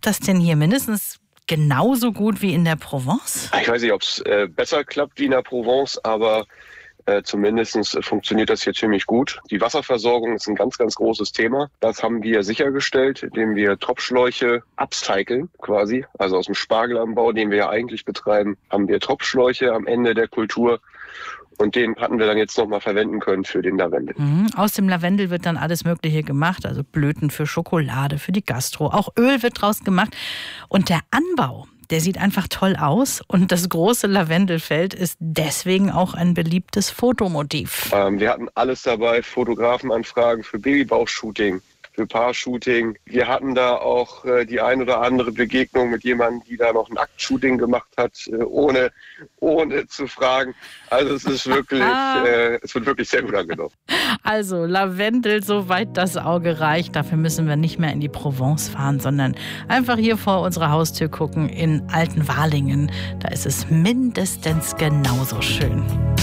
Klappt das denn hier mindestens genauso gut wie in der Provence? Ich weiß nicht, ob es besser klappt wie in der Provence, aber zumindest funktioniert das hier ziemlich gut. Die Wasserversorgung ist ein ganz, ganz großes Thema. Das haben wir sichergestellt, indem wir Tropfschläuche upcyclen quasi. Also aus dem Spargelanbau, den wir ja eigentlich betreiben, haben wir Tropfschläuche am Ende der Kultur. Und den hatten wir dann jetzt nochmal verwenden können für den Lavendel. Aus dem Lavendel wird dann alles Mögliche gemacht. Also Blüten für Schokolade, für die Gastro. Auch Öl wird draus gemacht. Und der Anbau, der sieht einfach toll aus. Und das große Lavendelfeld ist deswegen auch ein beliebtes Fotomotiv. Wir hatten alles dabei. Fotografenanfragen für Babybauchshooting, für Paar-Shooting. Wir hatten da auch die ein oder andere Begegnung mit jemandem, die da noch ein Aktshooting gemacht hat, ohne zu fragen. Also es ist wirklich, es wird wirklich sehr gut angenommen. Also Lavendel, soweit das Auge reicht. Dafür müssen wir nicht mehr in die Provence fahren, sondern einfach hier vor unserer Haustür gucken in Altenwalingen. Da ist es mindestens genauso schön.